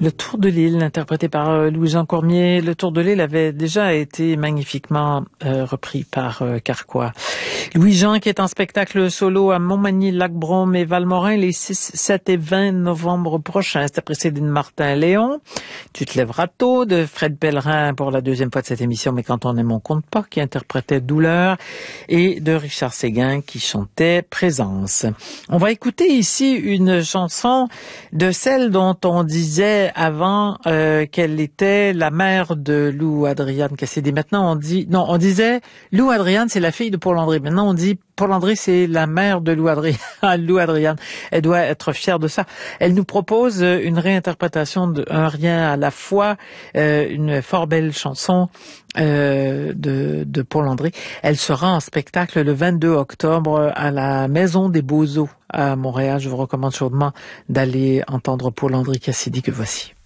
Le Tour de l'île, interprété par Louis-Jean Cormier. Le Tour de l'île avait déjà été magnifiquement repris par Carquois. Louis-Jean qui est en spectacle solo à Montmagny, Lac-Brome et Valmorin les 6, 7 et 20 novembre prochains. C'était précédé de Martin Léon. Tu te lèveras tôt, de Fred Pellerin pour la deuxième fois de cette émission, mais quand on aime on compte pas, qui interprétait Douleur, et de Richard Séguin qui chantait Présence. On va écouter ici une chanson de celle dont on disait avant qu'elle était la mère de Lou Adriane Cassidy. Maintenant on disait Lou Adriane c'est la fille de Paul André. Maintenant on dit Paul André c'est la mère de Lou Adriane. Elle doit être fière de ça. Elle nous propose une réinterprétation de Un rien à la fois, une fort belle chanson de Paul André. Elle sera en spectacle le 22 octobre à la Maison des Beaux-Eaux à Montréal. Je vous recommande chaudement d'aller entendre Paul André Cassidy que voici.